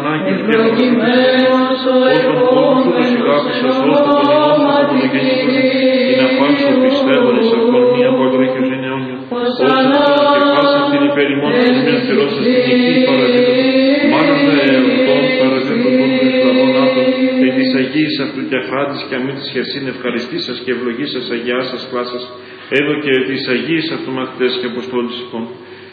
ανάγκης και ευλογημένος ο επόμενος προσεγάπησας ως το πολυνόμο του μονογεννήτου, την απάσου πιστεύων εις αυτόν μία από αγρόχιος γενεόνιου, ώστε και πάσαν την υπερημών της μιας φυρώσας την νική παραδίδωτο, μάλλον δε εαυτόν παραδίδωτο των Ισλαβών άτων, και της Αγίας αυτού και αχάντης και αμή της χερσήν ευχαριστήσας και ευλογήσας Αγιάς σας κλάσας, έδωκε της Αγίας αυτού μαθητές και αποστόλης εικόν.